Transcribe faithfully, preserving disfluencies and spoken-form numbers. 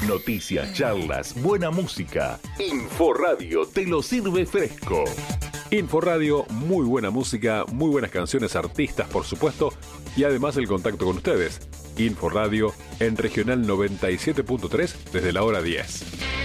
Noticias, charlas, buena música. Inforadio te lo sirve fresco. Inforadio, muy buena música, muy buenas canciones, artistas, por supuesto, y además el contacto con ustedes. Inforadio en Regional noventa y siete punto tres desde la hora diez.